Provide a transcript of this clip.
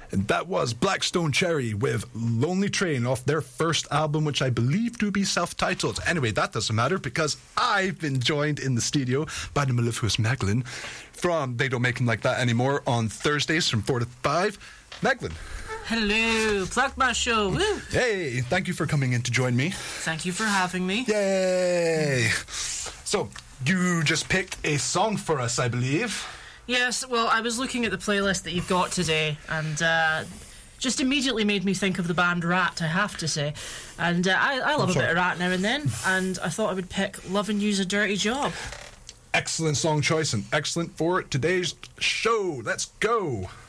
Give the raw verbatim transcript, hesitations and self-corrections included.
And that was Blackstone Cherry with Lonely Train off their first album, which I believe to be self-titled. Anyway, that doesn't matter because I've been joined in the studio by the mellifluous Meglin from They Don't Make Them Like That Anymore on Thursdays from four to five. Meglin. Hello, plug my show. Woo. Hey, thank you for coming in to join me. Thank you for having me. Yay! So, you just picked a song for us, I believe. Yes, well, I was looking at the playlist that you've got today, and uh, just immediately made me think of the band Rat, I have to say. And uh, I, I love a bit of Rat now and then, and I thought I would pick Lovin' You's a Dirty Job. Excellent song choice and excellent for today's show. Let's go!